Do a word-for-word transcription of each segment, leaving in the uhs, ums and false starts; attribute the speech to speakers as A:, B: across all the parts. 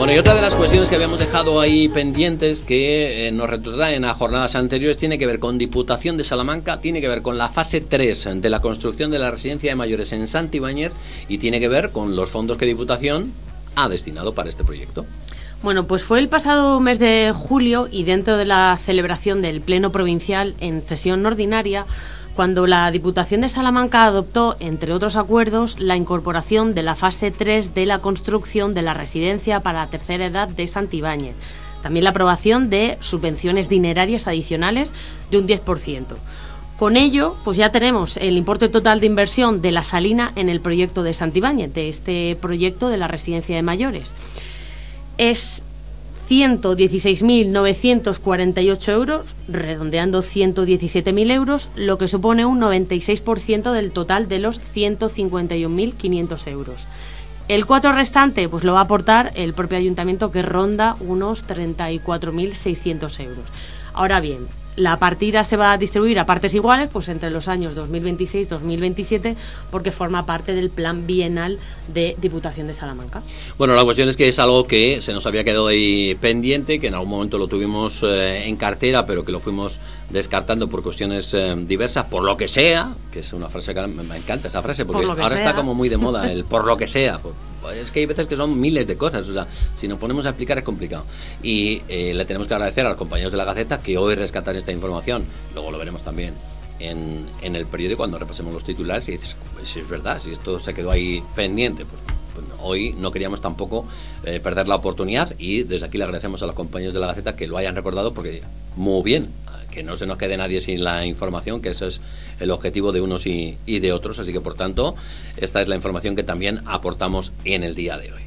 A: Bueno, y otra de las cuestiones que habíamos dejado ahí pendientes, que eh, nos retrotraen a jornadas anteriores, tiene que ver con Diputación de Salamanca, tiene que ver con la fase tres de la construcción de la residencia de mayores en Santibáñez y tiene que ver con los fondos que Diputación ha destinado para este proyecto.
B: Bueno, pues fue el pasado mes de julio y dentro de la celebración del Pleno Provincial en sesión ordinaria, cuando la Diputación de Salamanca adoptó, entre otros acuerdos, la incorporación de la fase tres de la construcción de la residencia para la tercera edad de Santibáñez. También la aprobación de subvenciones dinerarias adicionales de un diez por ciento. Con ello, pues ya tenemos el importe total de inversión de la Salina en el proyecto de Santibáñez, de este proyecto de la residencia de mayores. Es ciento dieciséis mil novecientos cuarenta y ocho euros, redondeando ciento diecisiete mil euros, lo que supone un noventa y seis por ciento del total de los ciento cincuenta y un mil quinientos euros. El cuatro restante pues lo va a aportar el propio ayuntamiento, que ronda unos treinta y cuatro mil seiscientos euros. Ahora bien, la partida se va a distribuir a partes iguales, pues entre los años dos mil veintiséis dos mil veintisiete, porque forma parte del plan bienal de Diputación de Salamanca.
A: Bueno, la cuestión es que es algo que se nos había quedado ahí pendiente, que en algún momento lo tuvimos eh, en cartera, pero que lo fuimos descartando por cuestiones eh, diversas, por lo que sea, que es una frase que me, me encanta esa frase, porque ahora sea. Está como muy de moda el por lo que sea. Por, es que hay veces que son miles de cosas, o sea, si nos ponemos a explicar es complicado. Y eh, le tenemos que agradecer a los compañeros de la Gaceta que hoy rescatan esta información. Luego lo veremos también en, en el periódico cuando repasemos los titulares y dices, pues si es verdad, si esto se quedó ahí pendiente, pues, pues hoy no queríamos tampoco eh, perder la oportunidad, y desde aquí le agradecemos a los compañeros de la Gaceta que lo hayan recordado, porque muy bien, que no se nos quede nadie sin la información, que ese es el objetivo de unos y, y de otros. Así que, por tanto, esta es la información que también aportamos en el día de hoy.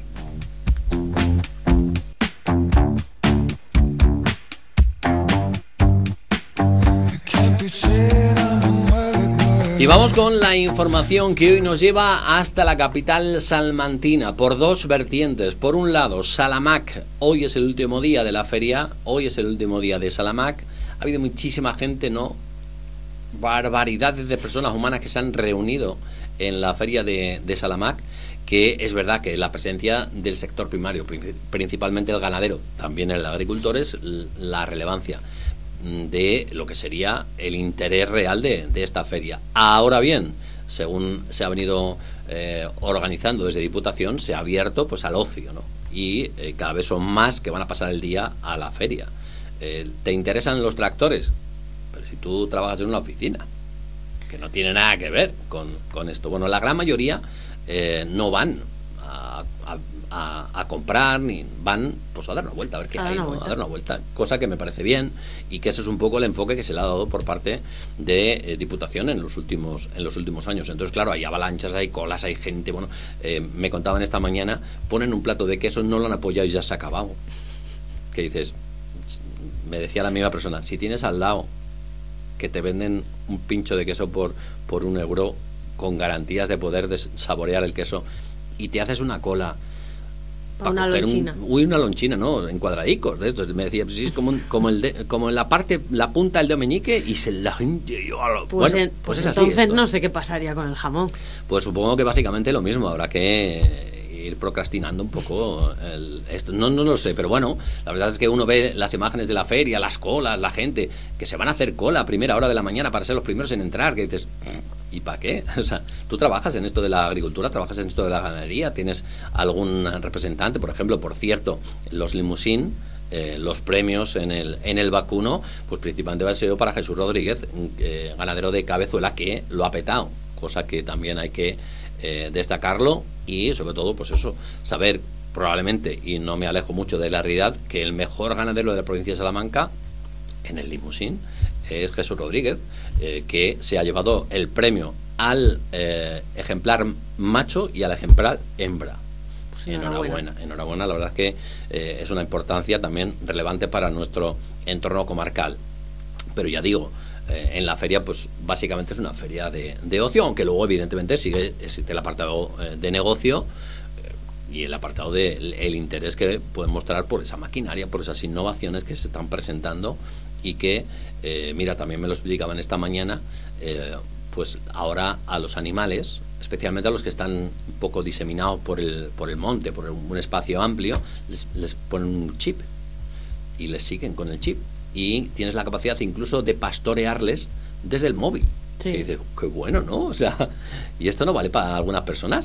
A: Y vamos con la información que hoy nos lleva hasta la capital salmantina, por dos vertientes. Por un lado, Salamac. Hoy es el último día de la feria, hoy es el último día de Salamac. Ha habido muchísima gente, ¿no? Barbaridades de personas humanas que se han reunido en la feria de, de Salamac, que es verdad que la presencia del sector primario, principalmente el ganadero, también el agricultor, es la relevancia de lo que sería el interés real de, de esta feria. Ahora bien, según se ha venido eh, organizando desde Diputación, se ha abierto pues al ocio, ¿no? Y eh, cada vez son más que van a pasar el día a la feria. Eh, ¿Te interesan los tractores? Pero si tú trabajas en una oficina, que no tiene nada que ver con, con esto. Bueno, la gran mayoría eh, no van a, a, a, a comprar, ni van pues a dar una vuelta, a ver qué hay, ¿no? A dar una vuelta, cosa que me parece bien, y que ese es un poco el enfoque que se le ha dado por parte de eh, Diputación en los últimos en los últimos años. Entonces, claro, hay avalanchas, hay colas, hay gente. Bueno, eh, me contaban esta mañana, ponen un plato de queso, no lo han apoyado y ya se ha acabado. ¿Qué dices? Me decía la misma persona, si tienes al lado que te venden un pincho de queso por, por un euro con garantías de poder saborear el queso, y te haces una cola
B: para una lonchina,
A: un, uy, una lonchina, ¿no? En cuadradicos de estos. Me decía, pues sí, es como, un, como, el de, como en la parte, la punta del dedo meñique, y se la gente... Yo,
B: pues
A: bueno,
B: en,
A: pues
B: pues
A: es
B: entonces
A: así,
B: no sé qué pasaría con el jamón.
A: Pues supongo que básicamente lo mismo, habrá que ir procrastinando un poco el, esto, no, no lo sé, pero bueno, la verdad es que uno ve las imágenes de la feria, las colas, la gente que se van a hacer cola a primera hora de la mañana para ser los primeros en entrar, que dices, ¿y para qué? O sea, tú trabajas en esto de la agricultura, trabajas en esto de la ganadería, tienes algún representante, por ejemplo, por cierto, los limusín, eh, los premios en el en el vacuno, pues principalmente va a ser para Jesús Rodríguez, eh, ganadero de Cabezuela, que lo ha petado, cosa que también hay que eh, destacarlo. Y sobre todo, pues eso, saber probablemente, y no me alejo mucho de la realidad, que el mejor ganadero de la provincia de Salamanca en el limusín es Jesús Rodríguez, eh, que se ha llevado el premio al eh, ejemplar macho y al ejemplar hembra. Pues enhorabuena, enhorabuena, enhorabuena, la verdad es que eh, es una importancia también relevante para nuestro entorno comarcal. Pero ya digo, eh, en la feria, pues básicamente es una feria de, de ocio, aunque luego evidentemente sigue existe el apartado eh, de negocio eh, y el apartado de el, el interés que pueden mostrar por esa maquinaria, por esas innovaciones que se están presentando, y que, eh, mira, también me lo explicaban esta mañana, eh, pues ahora a los animales especialmente a los que están un poco diseminados por el, por el monte, por un espacio amplio, les, les ponen un chip y les siguen con el chip. Y tienes la capacidad incluso de pastorearles desde el móvil. Sí. Y dices, qué bueno, ¿no? O sea, y esto no vale para algunas personas.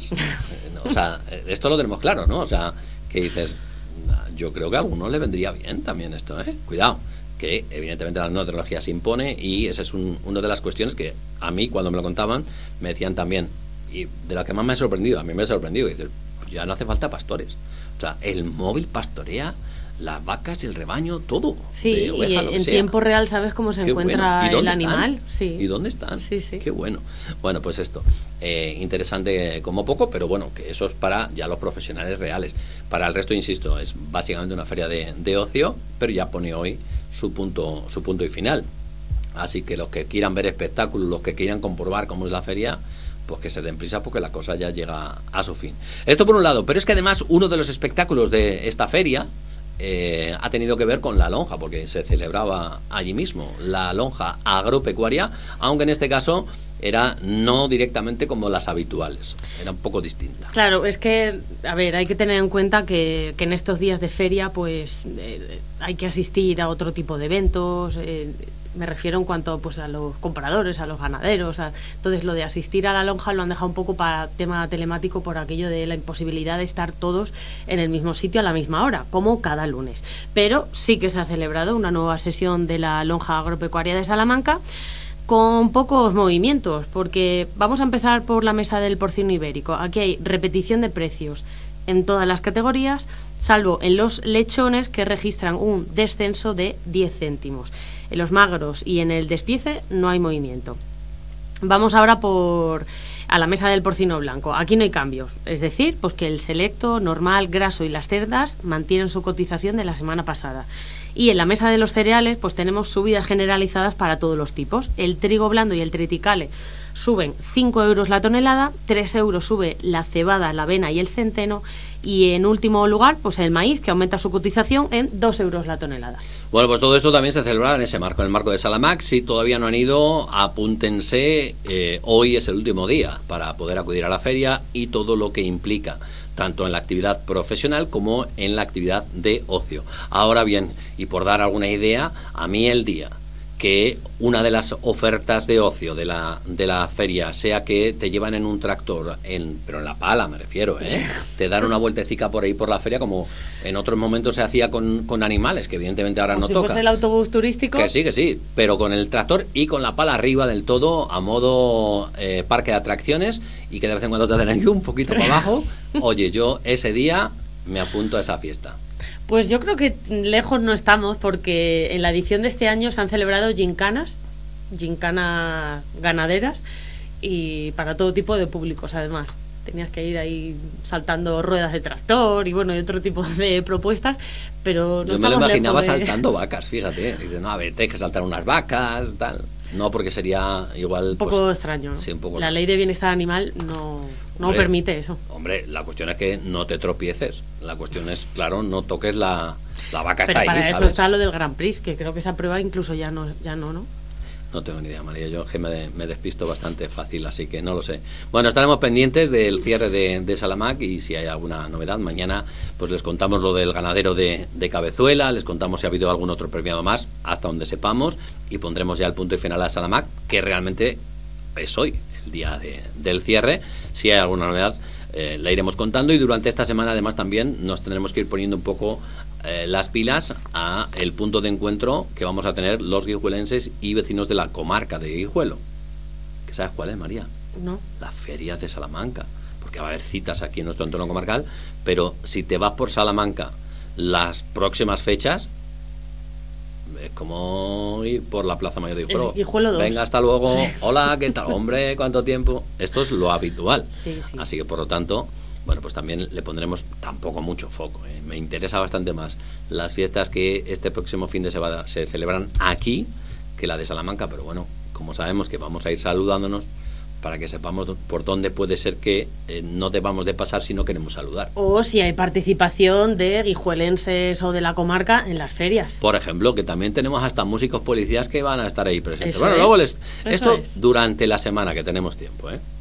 A: O sea, esto lo tenemos claro, ¿no? O sea, que dices, yo creo que a algunos le vendría bien también esto, ¿eh? Cuidado, que evidentemente la nueva tecnología se impone y esa es un, una de las cuestiones que a mí, cuando me lo contaban, me decían también, y de la que más me ha sorprendido, a mí me ha sorprendido, y dices, ya no hace falta pastores. O sea, el móvil pastorea las vacas, el rebaño, todo.
B: Sí, oveja, y en sea. tiempo real sabes cómo se Qué encuentra bueno. el animal. Sí.
A: ¿Y dónde están?
B: Sí, sí.
A: Qué bueno. Bueno, pues esto, eh, interesante como poco, pero bueno, que eso es para ya los profesionales reales. Para el resto, insisto, es básicamente una feria de, de ocio, pero ya pone hoy su punto, su punto y final. Así que los que quieran ver espectáculos, los que quieran comprobar cómo es la feria, pues que se den prisa porque la cosa ya llega a su fin. Esto por un lado, pero es que además uno de los espectáculos de esta feria Eh, ha tenido que ver con la lonja, porque se celebraba allí mismo la lonja agropecuaria, aunque en este caso era no directamente como las habituales, era un poco distinta.
B: Claro, es que, a ver, hay que tener en cuenta que, que en estos días de feria pues eh, hay que asistir a otro tipo de eventos, eh, me refiero en cuanto pues a los compradores, a los ganaderos, a, entonces lo de asistir a la lonja lo han dejado un poco para tema telemático por aquello de la imposibilidad de estar todos en el mismo sitio a la misma hora, como cada lunes. Pero sí que se ha celebrado una nueva sesión de la lonja agropecuaria de Salamanca con pocos movimientos, porque vamos a empezar por la mesa del porcino ibérico. Aquí hay repetición de precios en todas las categorías, salvo en los lechones, que registran un descenso de diez céntimos. En los magros y en el despiece no hay movimiento. Vamos ahora por a la mesa del porcino blanco. Aquí no hay cambios, es decir, pues que el selecto, normal, graso y las cerdas mantienen su cotización de la semana pasada. Y en la mesa de los cereales pues tenemos subidas generalizadas para todos los tipos. El trigo blando y el triticale suben cinco euros la tonelada, tres euros sube la cebada, la avena y el centeno, y en último lugar pues el maíz, que aumenta su cotización en dos euros la tonelada.
A: Bueno, pues todo esto también se celebra en ese marco, en el marco de Salamac. Si todavía no han ido, apúntense, eh, hoy es el último día para poder acudir a la feria y todo lo que implica, tanto en la actividad profesional como en la actividad de ocio. Ahora bien, y por dar alguna idea, a mí el día que una de las ofertas de ocio de la de la feria sea que te llevan en un tractor, en, pero en la pala me refiero, ¿eh? Te dan una vueltecica por ahí por la feria, como en otros momentos se hacía con, con animales, que evidentemente ahora no
B: si
A: toca.
B: Fuese el autobús turístico.
A: Que sí, que sí, pero con el tractor y con la pala arriba del todo, a modo eh, parque de atracciones, y que de vez en cuando te den ahí un poquito para abajo. Oye, yo ese día me apunto a esa fiesta.
B: Pues yo creo que lejos no estamos, porque en la edición de este año se han celebrado gincanas, gincanas ganaderas, y para todo tipo de públicos además. Tenías que ir ahí saltando ruedas de tractor y bueno, y otro tipo de propuestas, pero no
A: yo me lo imaginaba
B: de...
A: saltando vacas, fíjate. Dice, no, a ver, tienes que saltar unas vacas, tal. No, porque sería igual...
B: Un poco
A: pues,
B: extraño, ¿no?
A: Sí, un poco.
B: La ley de bienestar animal no, no hombre, permite eso.
A: Hombre, la cuestión es que no te tropieces. La cuestión es, claro, no toques la, la vaca.
B: Pero
A: está
B: para
A: ahí,
B: eso
A: ¿sabes?
B: está lo del Grand Prix, que creo que esa prueba incluso ya no, ya no, ¿no?
A: No tengo ni idea, María. Yo que me, me despisto bastante fácil, así que no lo sé. Bueno, estaremos pendientes del cierre de, de Salamac, y si hay alguna novedad, mañana pues les contamos lo del ganadero de, de Cabezuela, les contamos si ha habido algún otro premiado más, hasta donde sepamos, y pondremos ya el punto y final a Salamac, que realmente es hoy, el día de, del cierre. Si hay alguna novedad, eh, la iremos contando, y durante esta semana además también nos tendremos que ir poniendo un poco eh, las pilas a el punto de encuentro que vamos a tener los guijuelenses y vecinos de la comarca de Guijuelo. ¿Que sabes cuál es, María?
B: No.
A: La feria de Salamanca, porque va a haber citas aquí en nuestro entorno comarcal, pero si te vas por Salamanca las próximas fechas, es como ir por la Plaza Mayor de Guijuelo.
B: Guijuelo dos.
A: Venga, hasta luego. Hola, ¿qué tal? Hombre, ¿cuánto tiempo? Esto es lo habitual.
B: Sí, sí.
A: Así que, por lo tanto, bueno, pues también le pondremos tampoco mucho foco, ¿eh? Me interesa bastante más las fiestas que este próximo fin de semana se celebran aquí que la de Salamanca, pero bueno, como sabemos que vamos a ir saludándonos, para que sepamos por dónde puede ser que eh, no debamos de pasar si no queremos saludar.
B: O si hay participación de guijuelenses o de la comarca en las ferias.
A: Por ejemplo, que también tenemos hasta músicos policías que van a estar ahí presentes.
B: Eso
A: bueno,
B: es.
A: luego les...
B: Eso
A: Esto
B: es.
A: durante la semana que tenemos tiempo, ¿eh?